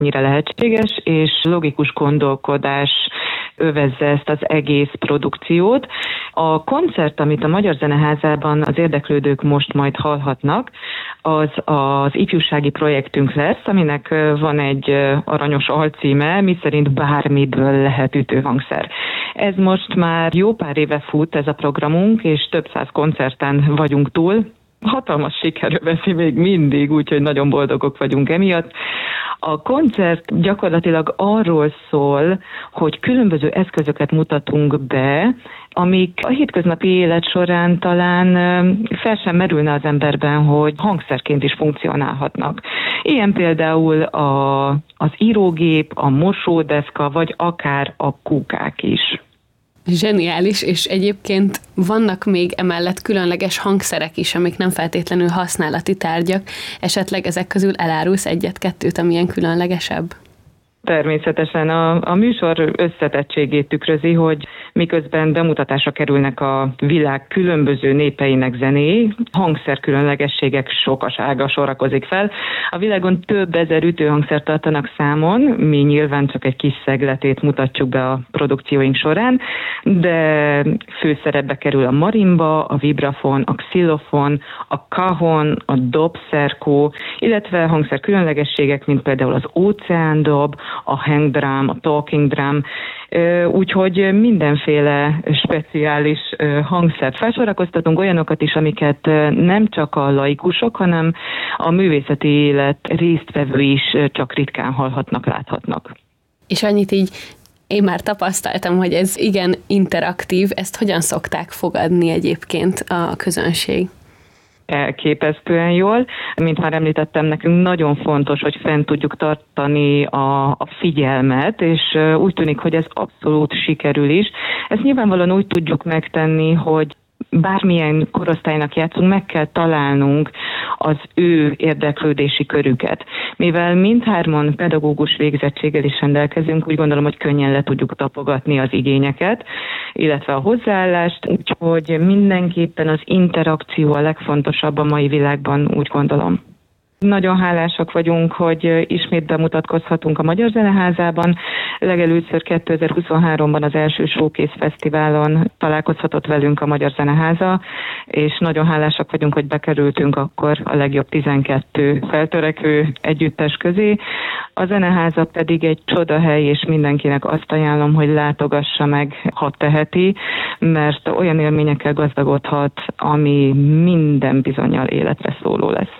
amennyire lehetséges, és logikus gondolkodás övezze ezt az egész produkciót. A koncert, amit a Magyar Zeneházában az érdeklődők most majd hallhatnak, az ifjúsági projektünk lesz, aminek van egy aranyos alcíme, miszerint bármiből lehet ütőhangszer. Ez most már jó pár éve fut ez a programunk, és több száz koncerten vagyunk túl. Hatalmas sikerre veszi még mindig, úgyhogy nagyon boldogok vagyunk emiatt. A koncert gyakorlatilag arról szól, hogy különböző eszközöket mutatunk be, amik a hétköznapi élet során talán fel sem merülne az emberben, hogy hangszerként is funkcionálhatnak. Ilyen például az írógép, a mosódeszka, vagy akár a kukák is. Zseniális, és egyébként vannak még emellett különleges hangszerek is, amik nem feltétlenül használati tárgyak. Esetleg ezek közül elárulsz egyet-kettőt, amilyen különlegesebb? Természetesen a műsor összetettségét tükrözi, hogy miközben bemutatásra kerülnek a világ különböző népeinek zenéi, hangszerkülönlegességek sokasága sorakozik fel. A világon több ezer ütőhangszert tartanak számon, mi nyilván csak egy kis szegletét mutatjuk be a produkcióink során, de főszerepbe kerül a marimba, a vibrafon, a xilofon, a cajon, a dobszerkó, illetve hangszerkülönlegességek, mint például az óceándob, a hang drum, a talking drum, úgyhogy mindenféle speciális hangszert felsorakoztatunk, olyanokat is, amiket nem csak a laikusok, hanem a művészeti élet résztvevői is csak ritkán hallhatnak, láthatnak. És annyit így én már tapasztaltam, hogy ez igen interaktív, ezt hogyan szokták fogadni egyébként a közönség? Elképesztően jól. Mint már említettem, nekünk nagyon fontos, hogy fent tudjuk tartani a figyelmet, és úgy tűnik, hogy ez abszolút sikerül is. Ezt nyilvánvalóan úgy tudjuk megtenni, hogy bármilyen korosztálynak játszunk, meg kell találnunk az ő érdeklődési körüket. Mivel mindhárman pedagógus végzettséggel is rendelkezünk, úgy gondolom, hogy könnyen le tudjuk tapogatni az igényeket, illetve a hozzáállást, úgyhogy mindenképpen az interakció a legfontosabb a mai világban, úgy gondolom. Nagyon hálásak vagyunk, hogy ismét bemutatkozhatunk a Magyar Zeneházában. Legelőször 2023-ban az első Showcase Fesztiválon találkozhatott velünk a Magyar Zeneháza, és nagyon hálásak vagyunk, hogy bekerültünk akkor a legjobb 12 feltörekvő együttes közé. A Zeneháza pedig egy csodahely, és mindenkinek azt ajánlom, hogy látogassa meg, ha teheti, mert olyan élményekkel gazdagodhat, ami minden bizonnyal életre szóló lesz.